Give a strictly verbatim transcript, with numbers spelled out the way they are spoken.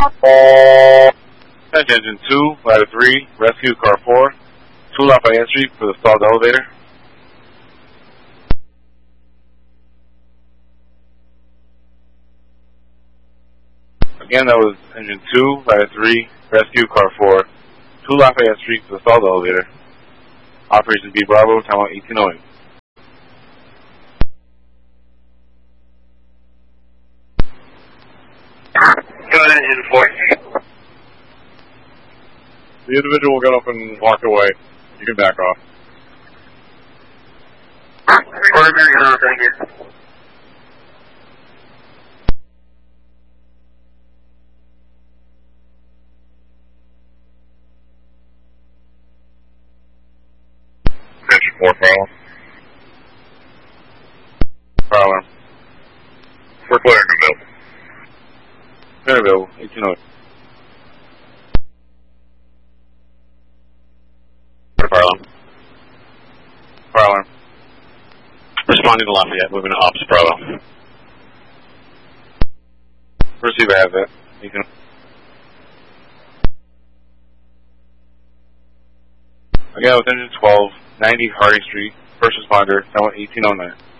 Engine two, ladder three, rescue car four, two Lafayette Street for the stalled elevator. Again, that was engine two, ladder three, rescue car four, two Lafayette Street for the stalled elevator. Operation B Bravo, time out eighteen oh eight. Go ahead, engine four. The individual got up and walked away. You can back off. Order American off right here. Engine four, fire alarm. Fire alarm. We're clearing the bill. Maryville, eighteen oh eight. Fire alarm. Fire alarm. Responding to Lafayette, moving to Ops Bravo. Receive, I have that. You can. Again, with engine twelve, ninety Harding Street, first responder, time out eighteen oh nine.